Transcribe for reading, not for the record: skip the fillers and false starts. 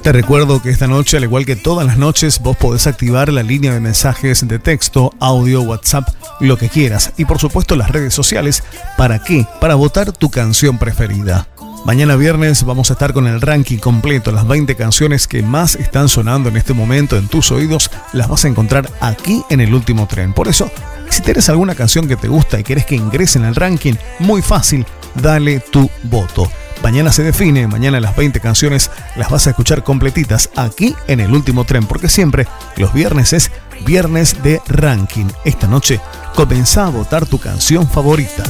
Te recuerdo que esta noche, al igual que todas las noches, vos podés activar la línea de mensajes de texto, audio, WhatsApp, lo que quieras. Y por supuesto las redes sociales. ¿Para qué? Para votar tu canción preferida. Mañana viernes vamos a estar con el ranking completo. Las 20 canciones que más están sonando en este momento en tus oídos las vas a encontrar aquí en El Último Tren. Por eso, si tenés alguna canción que te gusta y querés que ingrese en el ranking, muy fácil, dale tu voto. Mañana se define, mañana las 20 canciones las vas a escuchar completitas aquí en El Último Tren, porque siempre los viernes es viernes de ranking. Esta noche comenzá a votar tu canción favorita.